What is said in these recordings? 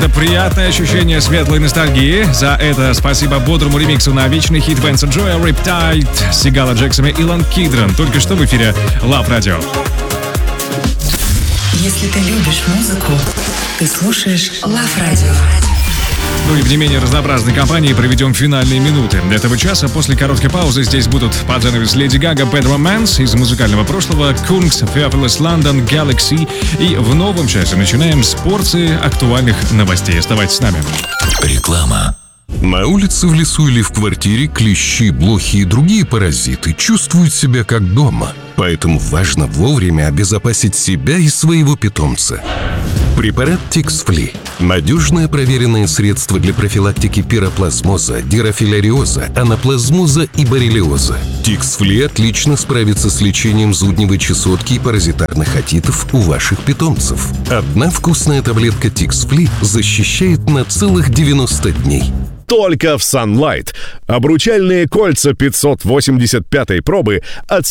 Приятное ощущение светлой ностальгии. За это спасибо бодрому ремиксу на вечный хит Венса Джоя «Riptide», Сигала Джексона и Илон Кидрон. Только что в эфире Love Radio. Если ты любишь музыку, ты слушаешь Love Radio. Ну и в не менее разнообразной компании проведем финальные минуты этого часа. После короткой паузы здесь будут под занавес Леди Гага, Bad Romance, из музыкального прошлого Kungs, Fearless London, Galaxy. И в новом часе начинаем с порции актуальных новостей. Оставайтесь с нами. Реклама. На улице, в лесу или в квартире клещи, блохи и другие паразиты чувствуют себя как дома. Поэтому важно вовремя обезопасить себя и своего питомца. Препарат Тикс-Фли – надежное проверенное средство для профилактики пироплазмоза, дирофиляриоза, анаплазмоза и боррелиоза. Тикс-Фли отлично справится с лечением зудневой чесотки и паразитарных отитов у ваших питомцев. Одна вкусная таблетка Тикс-Фли защищает на целых 90 дней. Только в Sunlight. Обручальные кольца 585-й пробы от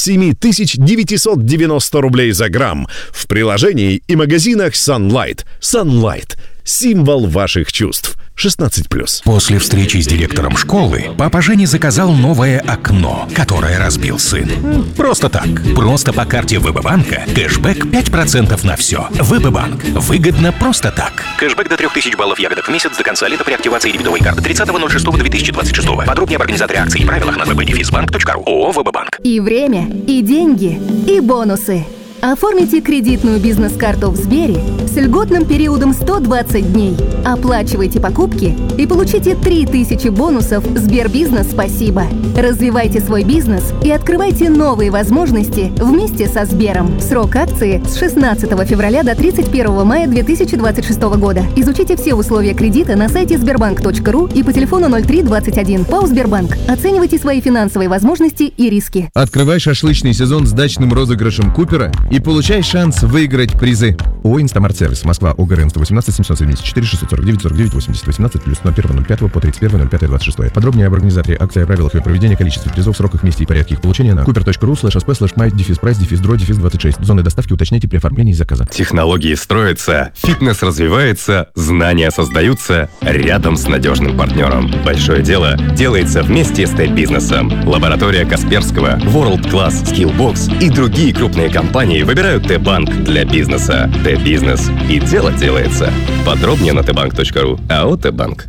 7990 рублей за грамм. В приложении и магазинах Sunlight. Sunlight. Символ ваших чувств. 16+. После встречи с директором школы папа Жени заказал новое окно, которое разбил сын. Просто так. Просто по карте ВБ-банка кэшбэк 5% на все. ВБ-банк. Выгодно просто так. Кэшбэк до 3000 баллов ягодок в месяц до конца лета при активации дебетовой карты 30.06.2026. Подробнее об организаторе акций и правилах на www.defisbank.ru. ООО «ВБ-банк». И время, и деньги, и бонусы. Оформите кредитную бизнес-карту в Сбере с льготным периодом 120 дней. Оплачивайте покупки и получите 3000 бонусов Сбербизнес «Спасибо». Развивайте свой бизнес и открывайте новые возможности вместе со Сбером. Срок акции с 16 февраля до 31 мая 2026 года. Изучите все условия кредита на сайте sberbank.ru и по телефону 0321. ПАО «Сбербанк». Оценивайте свои финансовые возможности и риски. Открывай шашлычный сезон с дачным розыгрышем Купера и получай шанс выиграть призы. ООО «Инстамарт-сервис», Москва, ОГРН 118 774 649 49 80 18 плюс 01.05 по 31.05.26. Подробнее об организаторе акции, о правилах ее проведения, количестве призов, сроках, месте и порядке их получения на cooper.ru/sp/my-price-26. Зоны доставки уточняйте при оформлении заказа. Технологии строятся, фитнес развивается, знания создаются рядом с надежным партнером. Большое дело делается вместе с Т-бизнесом. Лаборатория Касперского, World Class, Skillbox и другие крупные компании выбирают Т-банк для бизнеса. Т-бизнес. И дело делается. Подробнее на tbank.ru. АО «Т-банк».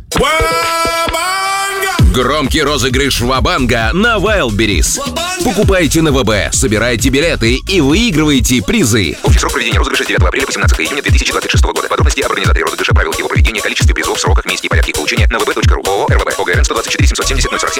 Громкий розыгрыш Вабанга на Wildberries. Покупайте на ВБ, собирайте билеты и выигрывайте призы. Общий срок проведения розыгрыша с 9 апреля по 17 июня 2026 года. Подробности об организаторе розыгрыша, правилах его проведения, количестве призов, сроках, месте и порядке их получения на vb.ru. ООО «РВБ», ОГРН